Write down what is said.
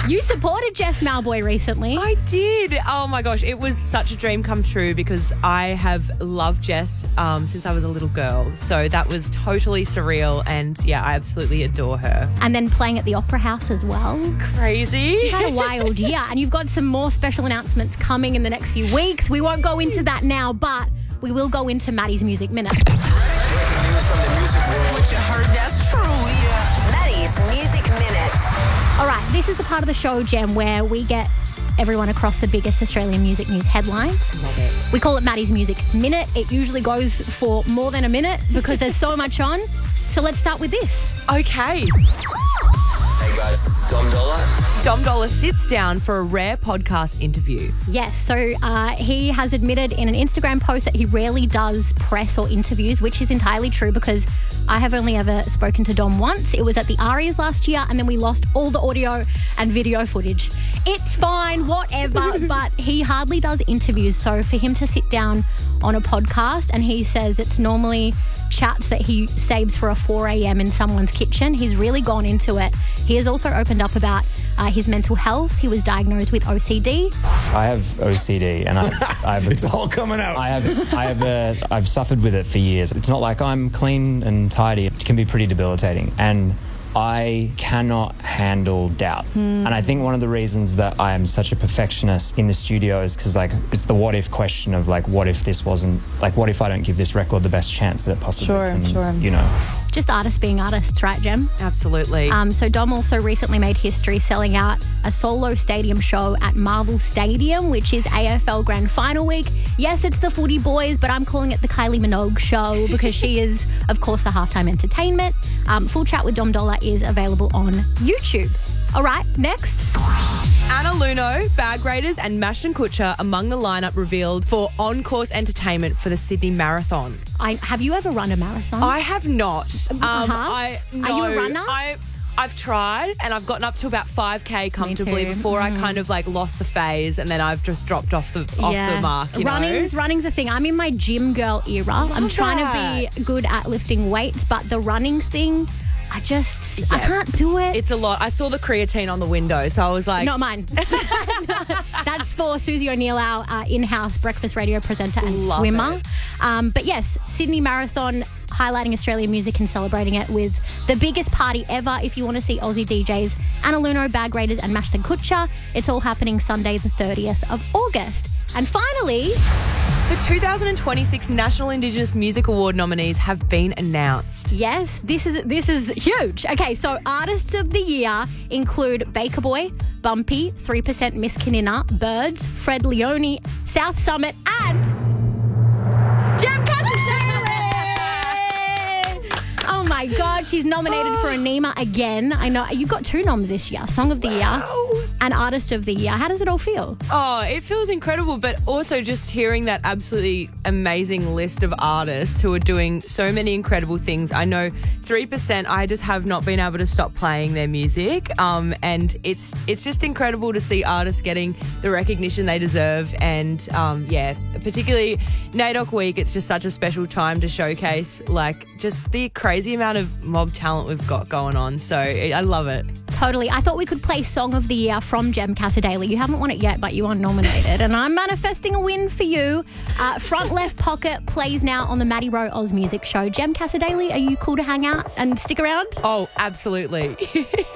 You supported Jess Malboy recently. I did. Oh my gosh, it was such a dream come true because I have loved Jess since I was a little girl. So that was totally surreal, and yeah, I absolutely adore her. And then playing at the Opera House as well. Crazy. You had a wild year, and you've got some more special announcements coming in the next few weeks. We won't go into that now, but we will go into Maddie's Music Minute. What you heard, that's true, yeah. Maddie's Music Minute. All right, this is the part of the show, Jem, where we get everyone across the biggest Australian music news headlines. Love it. We call it Maddie's Music Minute. It usually goes for more than a minute because there's so much on. So let's start with this. Okay. Hey guys, this is Dom Dollar. Dom Dollar sits down for a rare podcast interview. Yes, so he has admitted in an Instagram post that he rarely does press or interviews, which is entirely true because I have only ever spoken to Dom once. It was at the Arias last year, and then we lost all the audio and video footage. It's fine, whatever, but he hardly does interviews. So for him to sit down on a podcast, and he says it's normally chats that he saves for a 4 a.m. in someone's kitchen. He's really gone into it. He has also opened up about his mental health. He was diagnosed with OCD. I have OCD, and I've It's all coming out. I've suffered with it for years. It's not like I'm clean and tidy. It can be pretty debilitating, and I cannot handle doubt. And I think one of the reasons that I am such a perfectionist in the studio is because, like, it's the what if question of, like, what if this wasn't, like, what if I don't give this record the best chance that it possibly can, you know. Just artists being artists, right, Jem? Absolutely. So Dom also recently made history selling out a solo stadium show at Marvel Stadium, which is AFL Grand Final week. Yes, it's the footy boys, but I'm calling it the Kylie Minogue show because she is, of course, the halftime entertainment. Full chat with Dom Dollar is available on YouTube. All right, next. Anna Luno, Bag Raiders and Mashton Kutcher among the lineup revealed for on-course entertainment for the Sydney Marathon. Have you ever run a marathon? I have not. Are you a runner? I've tried, and I've gotten up to about 5K comfortably before I kind of, like, lost the phase, and then I've just dropped off the mark. Running's a thing. I'm in my gym girl era. I'm trying to be good at lifting weights, but the running thing, I can't do it. It's a lot. I saw the creatine on the window, so I was like... Not mine. That's for Susie O'Neill, our in-house breakfast radio presenter and swimmer. But yes, Sydney Marathon, highlighting Australian music and celebrating it with the biggest party ever. If you want to see Aussie DJs, Anna Luno, Bag Raiders and Mashton Kutcher, it's all happening Sunday the 30th of August. And finally... The 2026 National Indigenous Music Award nominees have been announced. Yes, this is huge. Okay, so Artists of the Year include Baker Boy, Bumpy, 3% Miss Kanina, Birds, Fred Leone, South Summit and Jem Daly. Oh my God, she's nominated for a NEMA again. I know you've got 2 noms this year, Song of the Year and Artist of the Year. How does it all feel? Oh, it feels incredible, but also just hearing that absolutely amazing list of artists who are doing so many incredible things. I know 3%, I just have not been able to stop playing their music, and it's just incredible to see artists getting the recognition they deserve, and particularly NAIDOC Week, it's just such a special time to showcase, like, just the crazy amount of mob talent we've got going on, so I love it. Totally. I thought we could play Song of the Year from Jem Daly. You haven't won it yet, but you are nominated. And I'm manifesting a win for you. Front Left Pocket plays now on the Maddie Rowe Oz Music Show. Jem Daly, are you cool to hang out and stick around? Oh, absolutely.